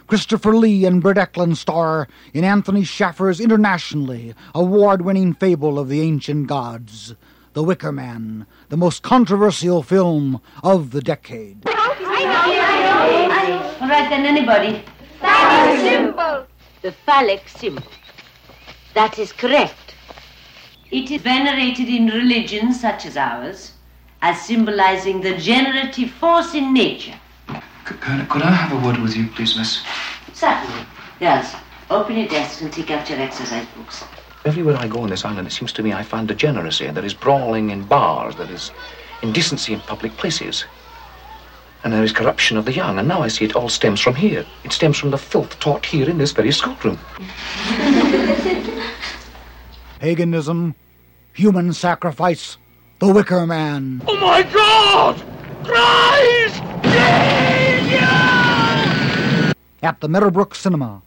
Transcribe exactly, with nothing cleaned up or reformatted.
Christopher Lee and Burt Eklund star in Anthony Schaffer's internationally award-winning fable of the ancient gods, The Wicker Man, the most controversial film of the decade. All right then, anybody. Phallic symbol. The phallic symbol. That is correct. It is venerated in religions such as ours as symbolizing the generative force in nature. Could, could, could I have a word with you, please, miss? Certainly. Girls, open your desk and take out your exercise books. Everywhere I go on this island, it seems to me I find degeneracy. There is brawling in bars, there is indecency in public places, and there is corruption of the young, and now I see it all stems from here. It stems from the filth taught here in this very schoolroom. Paganism, human sacrifice, The Wicker Man. Oh my God! Christ! At the Meadowbrook Cinema.